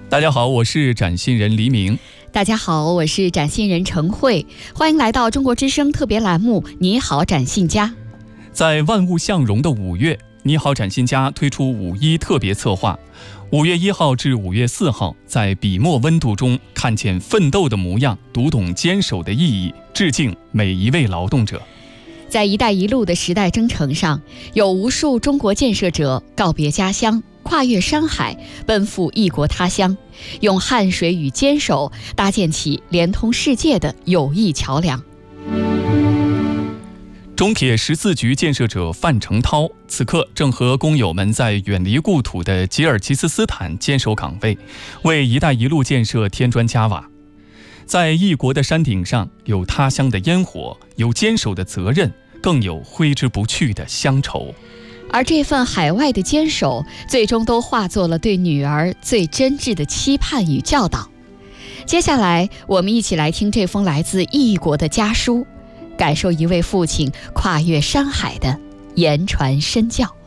大家好，我是展信人黎明。 大家好，我是展信人陈慧，欢迎来到中国之声特别栏目《你好，展信家》。 在万物向荣的5月，你好，展信家推出5·1特别策划。5月1号至5月4号，在笔墨温度中看见奋斗的模样，读懂坚守的意义，致敬每一位劳动者。 在“一带一路”的时代征程上，有无数中国建设者告别家乡，跨越山海，奔赴异国他乡，用汗水与坚守搭建起连通世界的友谊桥梁。 中铁14局建设者范成涛此刻正和工友们在远离故土的吉尔吉斯斯坦坚守岗位，为“一带一路”建设添砖加瓦。在异国的山顶上，有他乡的烟火，有坚守的责任，更有挥之不去的乡愁。 而这份海外的坚守，最终都化作了对女儿最真挚的期盼与教导。接下来，我们一起来听这封来自异国的家书，感受一位父亲跨越山海的言传身教。